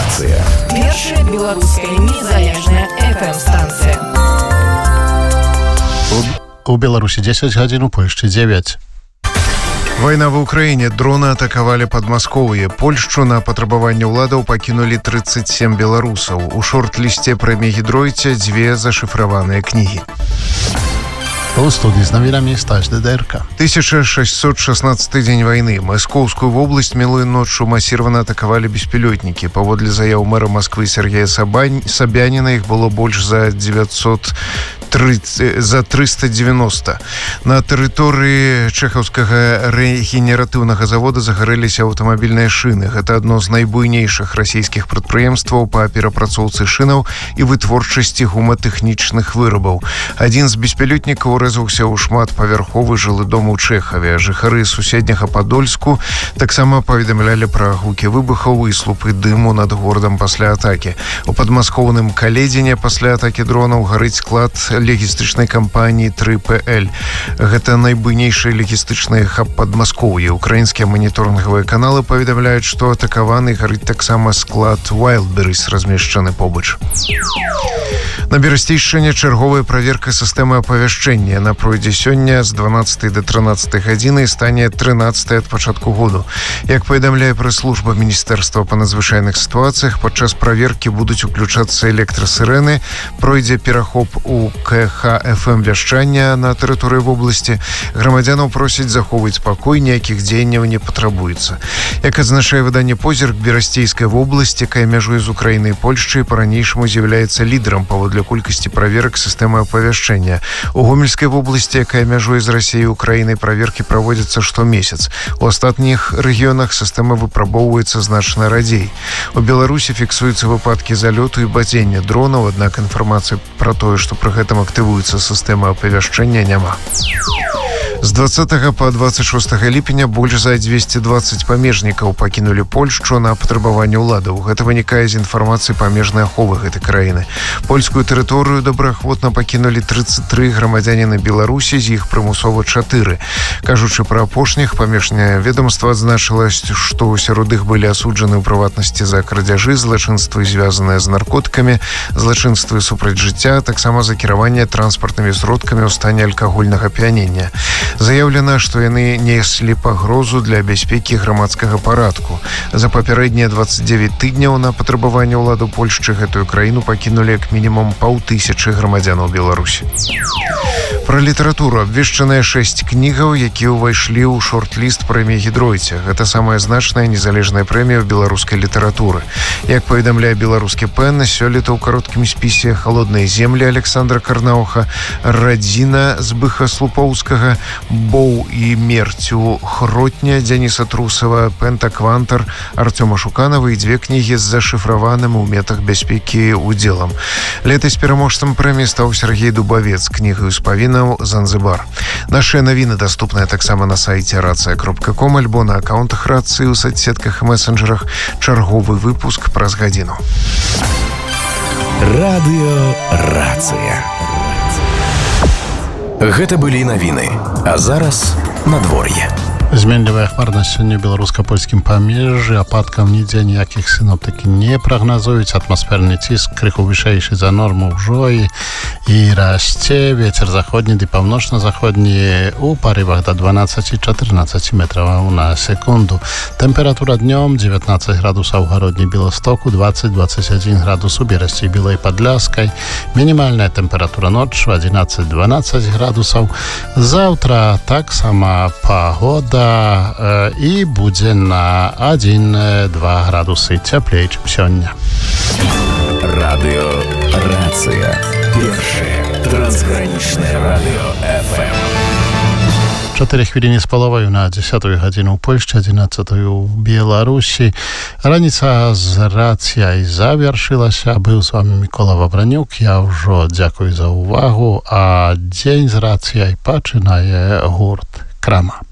Рацыя. Першая беларуская незалежная FM-станцыя. У Беларусі 10 гадзін, у Польшчы 9. Вайна ва ўкраіне. Дроны атакавалі Падмаскоўе. Польшчу на патрабаванне ўладаў пакінулі 37 беларусаў. У шорт-лісце прэміі Гідройце 2 зашыфраваныя кнігі. У студии з навінамі Стась ДДРК. 1616 дзень вайны. Маскоўскую вобласць минулой ночью массированно атаковали беспилотники. Паводле заяў мэра Москвы Сергея Собянина их было больше за 390. На тэрыторыі чэхаўскага рэгенератыўнага завода загарэліся аўтамабільныя шыны. Гэта адно з найбуйнейшых расійскіх прадпрыемстваў па перапрацоўцы шынаў і вытворчасці гуматэхнічных вырабаў. Адзін з беспілотнікаў урэзаўся ў шматпавярховы жылы дом у Чэхаве. Жыхары суседняга Падольску таксама паведамлялі пра гукі выбухаў і слупы дыму над горадам пасля атакі. У падмаскоўным Каледзіне пасля атакі дронаў гарыць склад логістычнай кампаніі 3PL. Гэта найбуйнейшы логістычны хаб Падмаскоўя. Украінскія маніторынгавыя каналы паведамляюць, што атакаваны гарыць таксама склад Wildberries, размешчаны побач. На Берасцейшчыне чарговая праверка сістэмы апавяшчэння. Яна пройдзе сёння з 12 до 13 гадзіны і стане 13 ад пачатку году. Як паведамляе прэс-служба Міністэрства па надзвычайных сітуацыях, падчас праверкі будуць уключацца электрасірэны, пройдзе перахоп у КХ-ФМ вяшчання на тэрыторыі вобласці. Грамадзянаў просяць захоўваць спакой, ніякіх дзеянняў не патрабуецца. Як адзначае выданне «Позірк», Берасцейская вобласць, якая мяжуе з Украінай і Польшчай, па-ранейшаму з'яўляецца лідарам паводле колькасці праверак сістэмы апавяшчэння. У Гомельскай вобласці, якая мяжуе з Расіяй і Украінай, праверкі праводзяцца штомесяц. У астатніх рэгіёнах сістэма выпрабоўваецца значна радзей. У Беларусі фіксуюцца выпадкі залёту і падзення дронаў, аднак інфармацыя пра тое, што пры гэтым актывуецца сістэма апавяшчэння, няма. З 20 по 26 ліпеня больш за 220 памежнікаў пакінулі Польшчу на патрабаванне ўладаў. Гэта вынікае з інфармацыі памежнай аховы гэтай краіны. Польскую тэрыторыю добраахвотна пакінулі 33 грамадзяніны Беларусі, з іх прымусова 4. Кажучы пра апошніх, памежнае ведомства адзначыла, што сярод іх былі асуджаны ў прыватнасці за крадзяжы, злачынствы, звязаныя з наркотыкамі, злачынствы супраць жыцця, таксама за кіраванне транспартнымі сродкамі ў стане алкагольнага п'янення. Заяўлена, што яны неслі пагрозу для бяспекі грамадскага парадку. За папярэднія 29 тыдняў на патрабаванне ўладаў Польшчы гэтую краіну пакінулі як мінімум 500 грамадзянаў Беларусі. Пра літаратуру абвешчаныя 6 кнігаў, якія ўвайшлі ў шорт-ліст прэміі Гідройце. Гэта самая значная незалежная прэмія ў беларускай літаратуры. Як паведамляе беларускі ПЭН, сёлета ў кароткім спісе «Холодныя землі» Александра Карнауха, «Радзіна» Збыха Слупоўскага, «Боў і мерцю Хротня» Дзяніса Трусава, «Пентаквантар» Артёма Шуканава і 2 кнігі з зашыфраваным у метах бяспекі удзелам. Летась пераможцам прэміі стаў Сергей Дубавец кнігаю спавінаў «Занзыбар». Нашыя навіны даступныя таксама на сайце racja.com альбо на аккаунтах Рацыі ў соцсетках і месенджерах. Чарговы выпуск праз гадзіну. Радыё Рацыя. Гэта былі навіны. А зараз надвор'е. Зменлівая хмарнасць сёння ў беларуска-польскім памежжы, ападкаў нідзе ніякіх сіноптыкі не прагназуюць. Атмасферны ціск крыху вышэйшы за норму ўжо і расце. Вецер заходні ды паўночна-заходні у парывах да 12-14 метраў на секунду. Тэмпература днём 19 градусаў у гародні Беластоку, 20-21 градус у Берасці Білай Падляскай. Мінімальная тэмпература ноччу 11-12 градусаў. Заўтра таксама пагода і будзе на 1-2 градусы цяплей, чым сёння. Радыё Рацыя. Першае трансгранічнае радыё FM. 4 хвіліны з паловаю на 10 гадзіну ў Польшчы, 11 у Беларусі. Раніца з Рацыяй завершылася. Быў з вами Мікола Вабранюк. Я ўжо дзякую за ўвагу, а дзень з Рацыяй пачынае гурт «Крама».